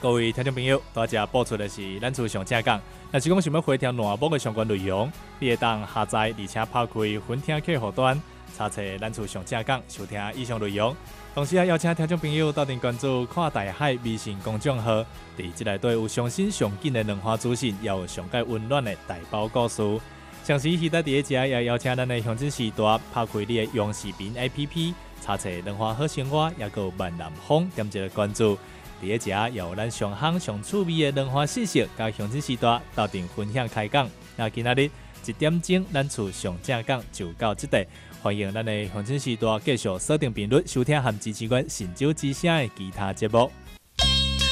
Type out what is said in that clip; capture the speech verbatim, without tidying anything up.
各位听众朋友，大家播出的是咱厝上正港。若是讲想要回听软播的相关内容，你会当下载而且拍开分听客户端，查找咱厝上正港收听以上内容。同时也邀请听众朋友到店关注看大海微信公众号，伫即内底有上新上紧的两花资讯，也有上界温暖的大包故事。详细期待伫个遮，也邀请咱的乡亲时代拍开你的用视频 A P P， 查找两花好生活，也有万南风点一个关注。伫个遮有咱上行上趣味的两花信息，甲乡亲时代到店分享开讲。那今仔日一点钟，咱厝上正港就到这地。欢迎咱的乡亲时代继续锁定频率收听和支持阮神州之声的其他节目。